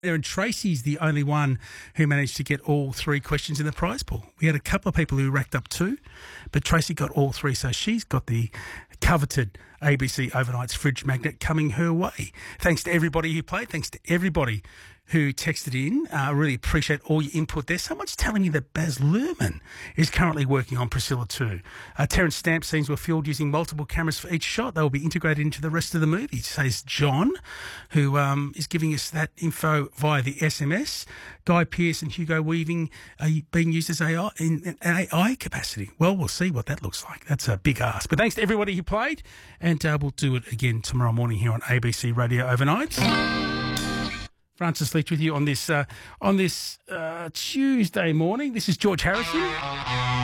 And Tracy's the only one who managed to get all three questions in the prize pool. We had a couple of people who racked up two, but Tracy got all three, so she's got the coveted ABC Overnights fridge magnet coming her way. Thanks to everybody who played. Thanks to everybody who texted in. I really appreciate all your input there. Someone's telling me that Baz Luhrmann is currently working on Priscilla 2. Terence Stamp scenes were filmed using multiple cameras for each shot. They will be integrated into the rest of the movie, says John, who is giving us that info via the SMS. Guy Pearce and Hugo Weaving are being used as AI in an AI capacity. Well, we'll see what that looks like. That's a big ask. But thanks to everybody who played, and we'll do it again tomorrow morning here on ABC Radio Overnights. Francis Leach with you on this Tuesday morning. This is George Harrison.